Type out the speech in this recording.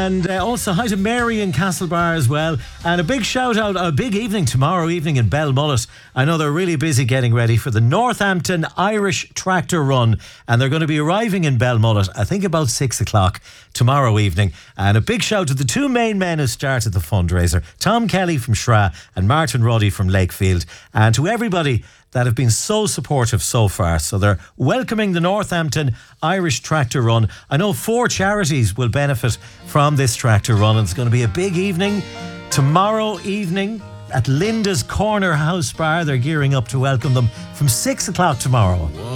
And also hi to Mary in Castlebar as well. And a big shout out, a big evening tomorrow evening in Belmullet. I know they're really busy getting ready for the Northampton Irish Tractor Run. And they're going to be arriving in Belmullet, I think about 6 o'clock tomorrow evening. And a big shout to the two main men who started the fundraiser, Tom Kelly from Shra and Martin Roddy from Lakefield. And to everybody that have been so supportive so far. So they're welcoming the Northampton Irish Tractor Run. I know 4 charities will benefit from this tractor run, and it's going to be a big evening tomorrow evening at Linda's Corner House Bar. They're gearing up to welcome them from 6 o'clock tomorrow. Whoa.